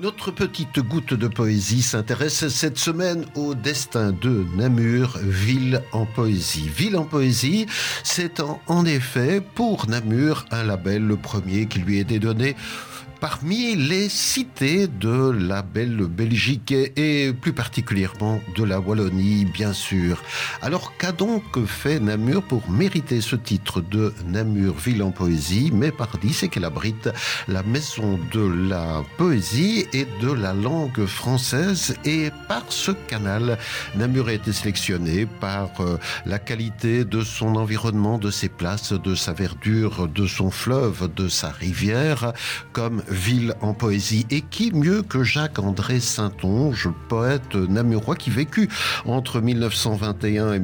Notre petite goutte de poésie s'intéresse cette semaine au destin de Namur, ville en poésie. Ville en poésie, c'est en effet pour Namur un label, le premier qui lui a été donné parmi les cités de la belle Belgique et plus particulièrement de la Wallonie, bien sûr. Alors, qu'a donc fait Namur pour mériter ce titre de Namur, ville en poésie? Mais pardi, c'est qu'elle abrite la maison de la poésie et de la langue française, et par ce canal, Namur a été sélectionné par la qualité de son environnement, de ses places, de sa verdure, de son fleuve, de sa rivière, comme ville en poésie. Et qui mieux que Jacques-André Saintonge, poète namurois qui vécut entre 1921 et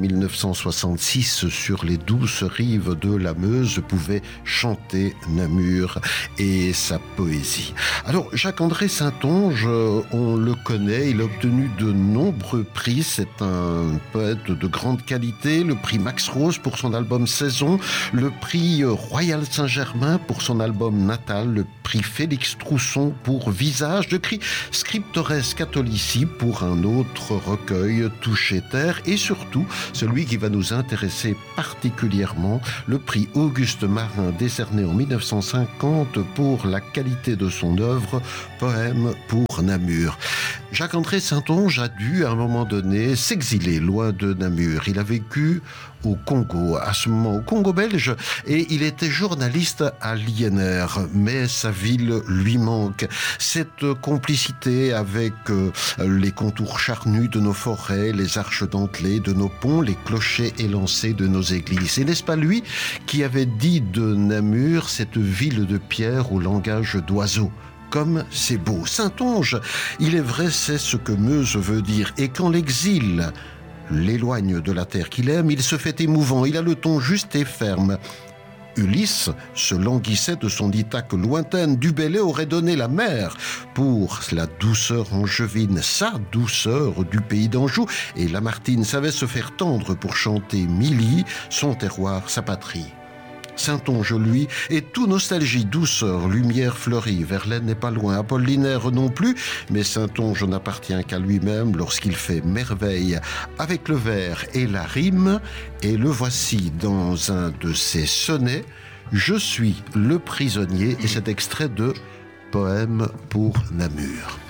1966 sur les douces rives de la Meuse, pouvait chanter Namur et sa poésie. Alors, Jacques-André Saintonge, on le connaît, il a obtenu de nombreux prix, c'est un poète de grande qualité, le prix Max Rose pour son album Saison, le prix Royal Saint-Germain pour son album Natal, le prix Félix Trousson pour Visage, de cri Scriptores Catholici pour un autre recueil, Toucher Terre, et surtout celui qui va nous intéresser particulièrement, le prix Auguste Marin décerné en 1950 pour la qualité de son œuvre, Poème pour Namur. Jacques-André Saintonge a dû à un moment donné s'exiler loin de Namur. Il a vécu au Congo, à ce moment au Congo belge, et il était journaliste à l'INR, mais sa ville lui manque. Cette complicité avec les contours charnus de nos forêts, les arches dentelées de nos ponts, les clochers élancés de nos églises. Et n'est-ce pas lui qui avait dit de Namur, cette ville de pierre au langage d'oiseaux? Comme c'est beau. Saintonge, il est vrai, c'est ce que Meuse veut dire. Et quand l'exil l'éloigne de la terre qu'il aime, il se fait émouvant, il a le ton juste et ferme. Ulysse se languissait de son Ithaque lointaine, du Bélé aurait donné la mer pour la douceur angevine, sa douceur du pays d'Anjou, et Lamartine savait se faire tendre pour chanter Milly, son terroir, sa patrie. Saintonge, lui, est tout nostalgie, douceur, lumière fleurie. Verlaine n'est pas loin, Apollinaire non plus, mais Saintonge n'appartient qu'à lui-même lorsqu'il fait merveille avec le vers et la rime. Et le voici dans un de ses sonnets, Je suis le prisonnier, et cet extrait de Poème pour Namur.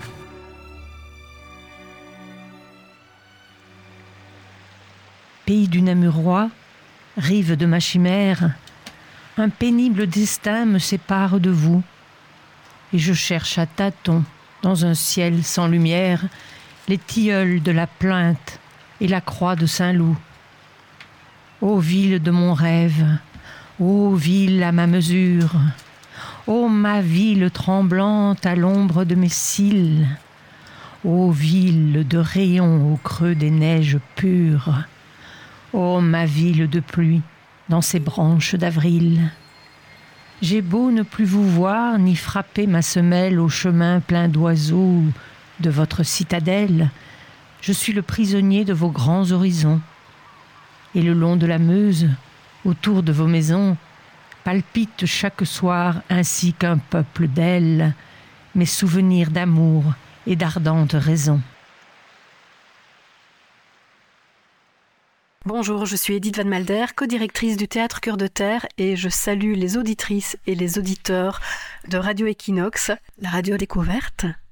Pays du Namurois, rive de ma chimère, un pénible destin me sépare de vous, et je cherche à tâtons, dans un ciel sans lumière, les tilleuls de la Plainte et la croix de Saint-Loup. Ô ville de mon rêve, ô ville à ma mesure, ô ma ville tremblante à l'ombre de mes cils, ô ville de rayons au creux des neiges pures, ô ma ville de pluie, dans ces branches d'avril. J'ai beau ne plus vous voir, ni frapper ma semelle au chemin plein d'oiseaux de votre citadelle, je suis le prisonnier de vos grands horizons. Et le long de la Meuse, autour de vos maisons, palpitent chaque soir, ainsi qu'un peuple d'ailes, mes souvenirs d'amour et d'ardentes raisons. Bonjour, je suis Edith Van Malder, co-directrice du Théâtre Cœur de Terre, et je salue les auditrices et les auditeurs de Radio Equinox, la radio découverte.